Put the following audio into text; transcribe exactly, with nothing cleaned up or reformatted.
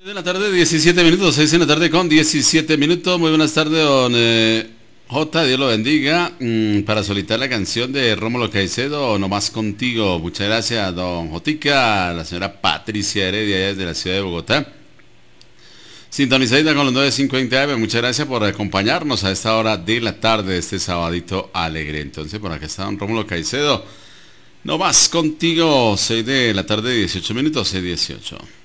De la tarde, diecisiete minutos, seis de la tarde con diecisiete minutos. Muy buenas tardes, don eh, J, Dios lo bendiga. Mm, para solicitar la canción de Rómulo Caicedo, No Más Contigo. Muchas gracias, don Jotica, la señora Patricia Heredia, ella es de la ciudad de Bogotá. Sintonizadita con los nueve cincuenta A M, muchas gracias por acompañarnos a esta hora de la tarde, este sabadito alegre. Entonces, por acá está don Rómulo Caicedo, No Más Contigo, seis de la tarde, dieciocho minutos, seis dieciocho.